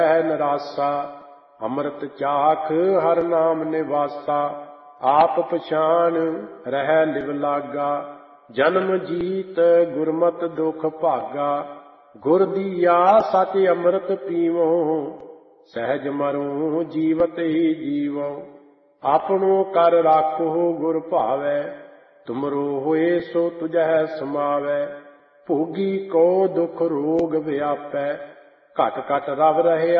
ਨਿਰਾਸਾ। ਅੰਮ੍ਰਿਤ ਚਾਖ ਹਰ ਨਾਮ ਨਿਵਾਸਾ। ਆਪ ਪਛਾਣ ਰਹਿ ਲਿਵ ਲਾਗਾ। ਜਨਮ ਜੀਤ ਗੁਰਮਤਿ ਦੁਖ ਭਾਗਾ। ਗੁਰ ਦੀਆ ਸਚ ਅੰਮ੍ਰਿਤ ਪੀਵੋ। ਸਹਿਜ ਮਰੋ ਜੀਵਤ ਹੀ ਜੀਵੋ। ਆਪਣੋ ਕਰ ਰਾਖੋ ਗੁਰ ਭਾਵੈ। ਤੁਮਰੋ ਹੋਏ ਸੋ ਤੁਝੈ ਸਮਾਵੈ। ਭੋਗੀ ਕੋ ਦੁਖ ਰੋਗ ਵਿਆਪੈ। ਘਟ ਘਟ ਰਵ ਰਹਿਆ